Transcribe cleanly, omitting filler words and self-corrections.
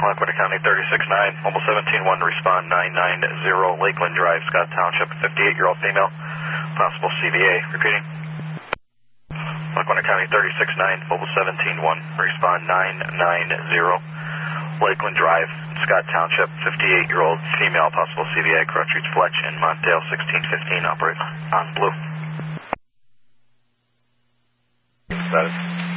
Lackawanna County 36-9, Mobile 17-1 to respond 990 Lakeland Drive, Scott Township, 58-year-old female, possible CVA. Repeating. Lackawanna County 36-9, Mobile 17-1, respond 990 Lakeland Drive, Scott Township, 58-year-old female, possible CVA, Crutchreach Fletch in Montdale, 1615, operate on blue. Status.